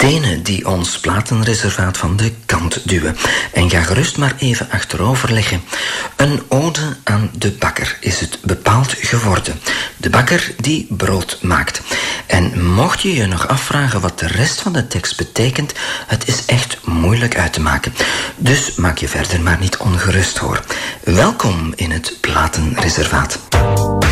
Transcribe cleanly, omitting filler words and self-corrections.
stenen die ons platenreservaat van de kant duwen. En ga gerust maar even achterover liggen. Een ode aan de bakker is het bepaald geworden. De bakker die brood maakt. En mocht je je nog afvragen wat de rest van de tekst betekent, het is echt moeilijk uit te maken. Dus maak je verder maar niet ongerust, hoor. Welkom in het platenreservaat.